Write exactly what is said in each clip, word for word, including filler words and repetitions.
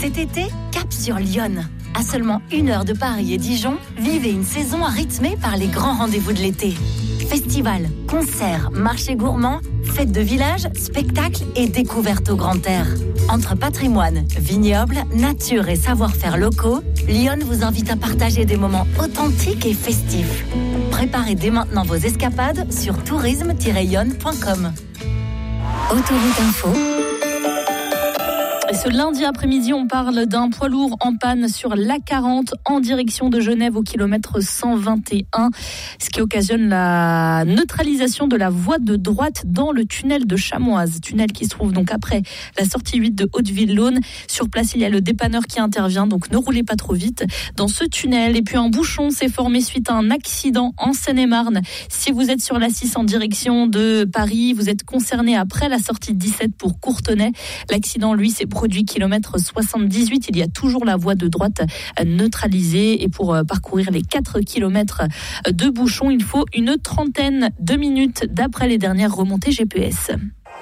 Cet été, cap sur Lyon. À seulement une heure de Paris et Dijon, vivez une saison rythmée par les grands rendez-vous de l'été. Festivals, concerts, marchés gourmands, fêtes de village, spectacles et découvertes au grand air. Entre patrimoine, vignobles, nature et savoir-faire locaux, Lyon vous invite à partager des moments authentiques et festifs. Préparez dès maintenant vos escapades sur tourisme tiret lyon point com. Autoroute Info. Et ce lundi après-midi, on parle d'un poids lourd en panne sur l'A quarante en direction de Genève au kilomètre cent vingt et un, ce qui occasionne la neutralisation de la voie de droite dans le tunnel de Chamoise, tunnel qui se trouve donc après la sortie huit de Hauteville-Laune. Sur place, il y a le dépanneur qui intervient, donc ne roulez pas trop vite dans ce tunnel. Et puis un bouchon s'est formé suite à un accident en Seine-et-Marne. Si vous êtes sur l'A six en direction de Paris, vous êtes concerné après la sortie dix-sept pour Courtenay. L'accident, lui, s'est produit kilomètre soixante-dix-huit. Il y a toujours la voie de droite neutralisée. Et pour parcourir les quatre kilomètres de bouchon, il faut une trentaine de minutes d'après les dernières remontées G P S.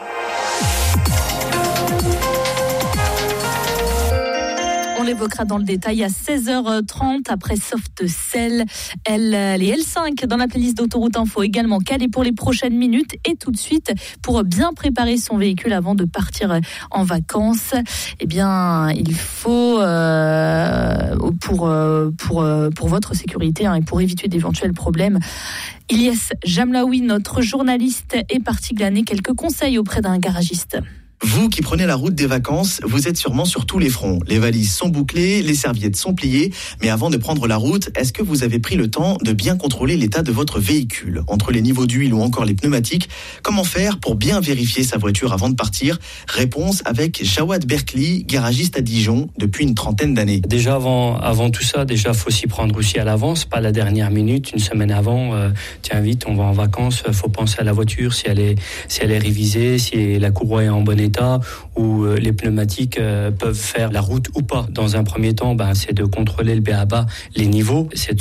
On l'évoquera dans le détail à seize heures trente après Softcell. Elle, les L cinq dans la playlist d'Autoroute Info également calée pour les prochaines minutes. Et tout de suite, pour bien préparer son véhicule avant de partir en vacances, eh bien, il faut, euh, pour, pour, pour votre sécurité hein, et pour éviter d'éventuels problèmes, Ilyes Jamlaoui, notre journaliste, est parti glaner quelques conseils auprès d'un garagiste. Vous qui prenez la route des vacances, vous êtes sûrement sur tous les fronts. Les valises sont bouclées, les serviettes sont pliées. Mais avant de prendre la route, est-ce que vous avez pris le temps de bien contrôler l'état de votre véhicule ? Entre les niveaux d'huile ou encore les pneumatiques, comment faire pour bien vérifier sa voiture avant de partir ? Réponse avec Jawad Berkli, garagiste à Dijon depuis une trentaine d'années. Déjà avant, avant tout ça, déjà faut s'y prendre aussi à l'avance, pas la dernière minute, une semaine avant. Euh, tiens vite, on va en vacances, faut penser à la voiture, si elle est, si elle est révisée, si la courroie est en bon état, où les pneumatiques peuvent faire la route ou pas. Dans un premier temps, ben, c'est de contrôler le B A B A, les niveaux, c'est